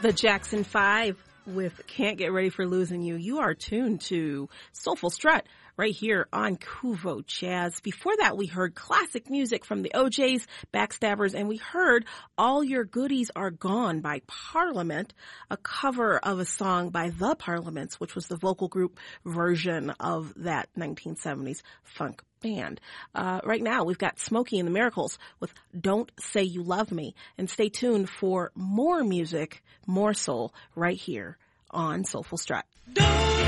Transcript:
The Jackson 5 with Can't Get Ready for Losing You. You are tuned to Soulful Strut right here on Kuvo Jazz. Before that, we heard classic music from the OJs, Backstabbers, and we heard All Your Goodies Are Gone by Parliament, a cover of a song by The Parliaments, which was the vocal group version of that 1970s funk band. Right now, we've got Smokey and the Miracles with Don't Say You Love Me. And stay tuned for more music, more soul, right here on Soulful Strut. Don't